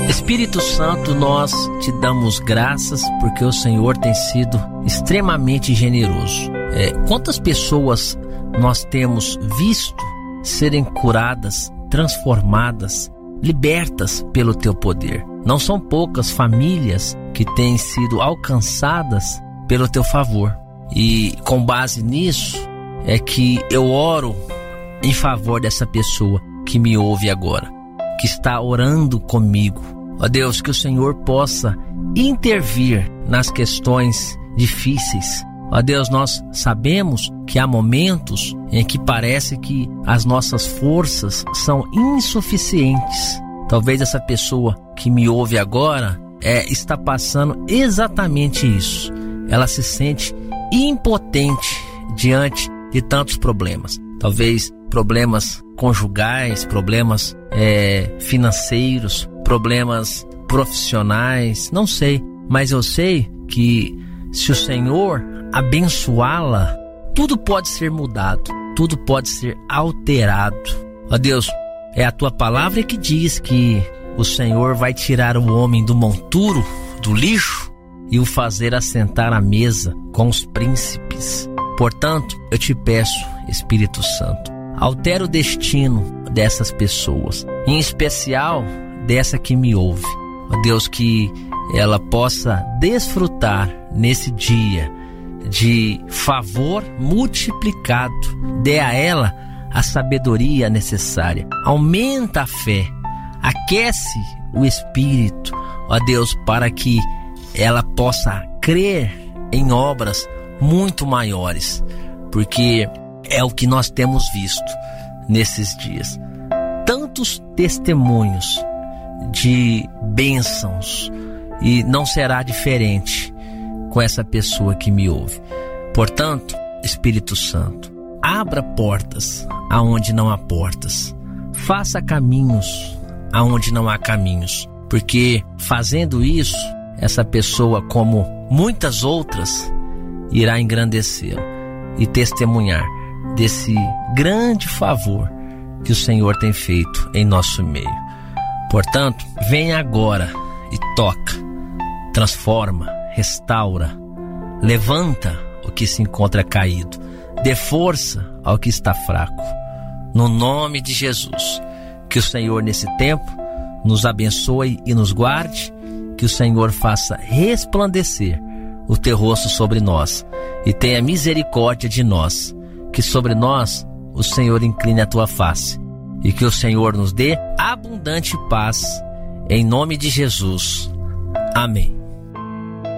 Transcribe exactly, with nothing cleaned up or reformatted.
Espírito Santo, nós te damos graças porque o Senhor tem sido extremamente generoso. É, quantas pessoas nós temos visto serem curadas, transformadas, libertas pelo teu poder? Não são poucas famílias que têm sido alcançadas pelo teu favor. E com base nisso é que eu oro em favor dessa pessoa que me ouve agora, que está orando comigo. Ó Deus, que o Senhor possa intervir nas questões difíceis. Ó Deus, nós sabemos que há momentos em que parece que as nossas forças são insuficientes. Talvez essa pessoa que me ouve agora é, está passando exatamente isso. Ela se sente impotente diante de tantos problemas. Talvez problemas conjugais, problemas é, financeiros, problemas profissionais, não sei. Mas eu sei que se o Senhor abençoá-la, tudo pode ser mudado, tudo pode ser alterado. Ó Deus, é a tua palavra que diz que o Senhor vai tirar o homem do monturo, do lixo, e o fazer assentar à mesa com os príncipes. Portanto, eu te peço, Espírito Santo, altera o destino dessas pessoas, em especial dessa que me ouve. Ó Deus, que ela possa desfrutar nesse dia de favor multiplicado. Dê a ela a sabedoria necessária. Aumenta a fé, aquece o espírito, ó Deus, para que ela possa crer em obras muito maiores, porque é o que nós temos visto nesses dias. Tantos testemunhos de bênçãos, e não será diferente com essa pessoa que me ouve. Portanto, Espírito Santo, abra portas aonde não há portas, faça caminhos aonde não há caminhos, porque fazendo isso, essa pessoa, como muitas outras, irá engrandecê-lo e testemunhar desse grande favor que o Senhor tem feito em nosso meio. Portanto, venha agora e toca, transforma, restaura, levanta o que se encontra caído, dê força ao que está fraco. No nome de Jesus, que o Senhor nesse tempo nos abençoe e nos guarde, que o Senhor faça resplandecer o teu rosto sobre nós e tenha misericórdia de nós, que sobre nós o Senhor incline a tua face e que o Senhor nos dê abundante paz, em nome de Jesus. Amém.